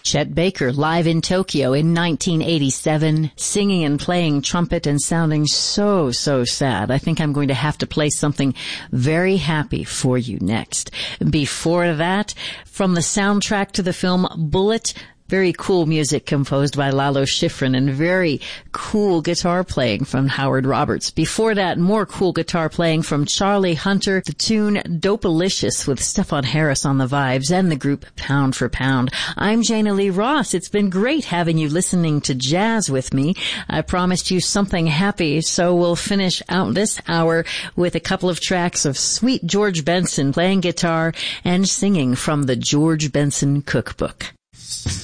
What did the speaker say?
Chet Baker live in Tokyo in 1987, singing and playing trumpet and sounding so sad. I think I'm going to have to play something very happy for you next. Before that, from the soundtrack to the film Bullitt, very cool music composed by Lalo Schifrin and very cool guitar playing from Howard Roberts. Before that, more cool guitar playing from Charlie Hunter, the tune Dopalicious with Stephon Harris on the vibes and the group Pound for Pound. I'm Jana Lee Ross. It's been great having you listening to jazz with me. I promised you something happy, so we'll finish out this hour with a couple of tracks of sweet George Benson playing guitar and singing from the George Benson Cookbook.